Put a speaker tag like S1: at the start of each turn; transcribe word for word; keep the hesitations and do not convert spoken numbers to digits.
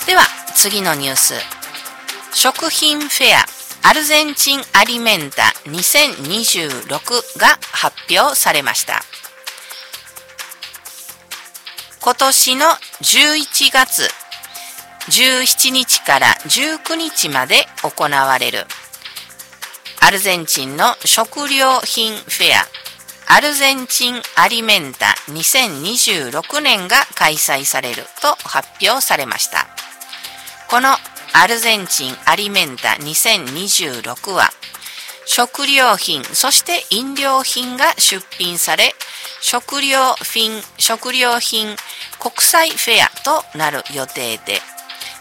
S1: では次のニュース。食品フェアアルゼンチンアリメンタにせんにじゅうろくが発表されました。今年のじゅういちがつじゅうしちにちからじゅうくにちまで行われるアルゼンチンの食料品フェアアルゼンチンアリメンタにせんにじゅうろくねんが開催されると発表されました。このアルゼンチンアリメンタにせんにじゅうろくは食料品そして飲料品が出品され、食料品食料品国際フェアとなる予定で